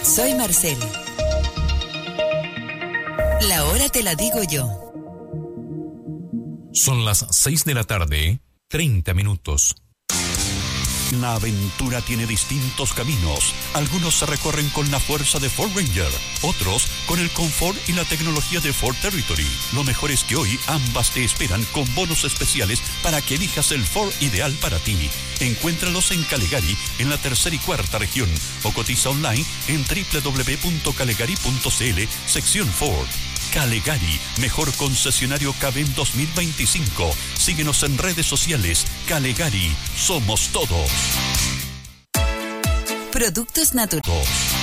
Soy Marcel. La hora te la digo yo. Son las 6 de la tarde, 30 minutos. La aventura tiene distintos caminos. Algunos se recorren con la fuerza de Ford Ranger, otros con el confort y la tecnología de Ford Territory. Lo mejor es que hoy ambas te esperan con bonos especiales para que elijas el Ford ideal para ti. Encuéntralos en Calegari, en la tercera y cuarta región, o cotiza online en www.calegari.cl, sección Ford. Calegari, mejor concesionario Cabem 2025. Síguenos en redes sociales. Calegari, somos todos. Productos naturales.